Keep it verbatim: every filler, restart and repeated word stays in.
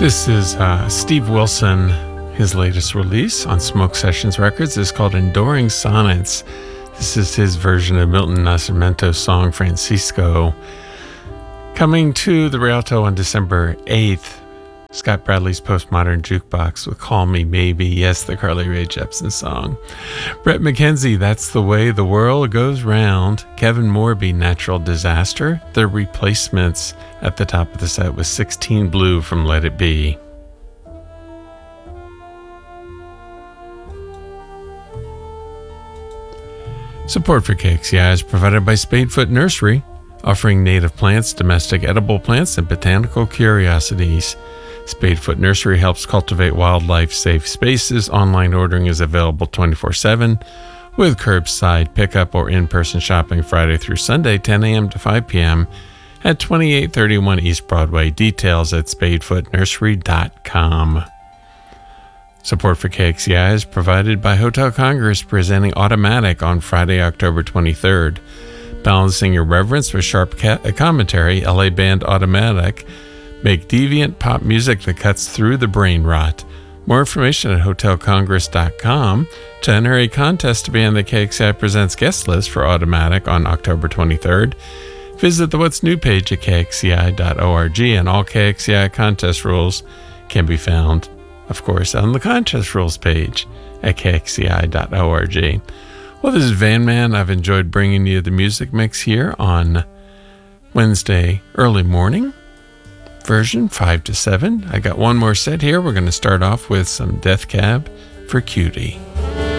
This is uh, Steve Wilson. His latest release on Smoke Sessions Records is called Enduring Sonnets. This is his version of Milton Nascimento's song Francisco. Coming to the Rialto on December eighth, Scott Bradley's Postmodern Jukebox with Call Me Maybe. Yes, the Carly Rae Jepsen song. Brett McKenzie, That's the Way the World Goes Round. Kevin Morby, Natural Disaster. The Replacements at the top of the set with sixteen Blue from Let It Be. Support for K X C I is provided by Spadefoot Nursery, offering native plants, domestic edible plants, and botanical curiosities. Spadefoot Nursery helps cultivate wildlife-safe spaces. Online ordering is available twenty-four seven with curbside pickup or in-person shopping Friday through Sunday, ten a.m. to five p.m. at twenty-eight thirty-one East Broadway. Details at spadefoot nursery dot com. Support for K X C I is provided by Hotel Congress, presenting Automatic on Friday, October twenty-third. Balancing irreverence with sharp ca- commentary, L A band Automatic make deviant pop music that cuts through the brain rot. More information at hotel congress dot com. To enter a contest to be on the K X C I Presents guest list for Automatic on October twenty-third, visit the What's New page at k x c i dot org, and all K X C I contest rules can be found, of course, on the contest rules page at k x c i dot org. Well, this is Van Man. I've enjoyed bringing you the music mix here on Wednesday early morning version, five to seven. I got one more set here. We're going to start off with some Death Cab for Cutie.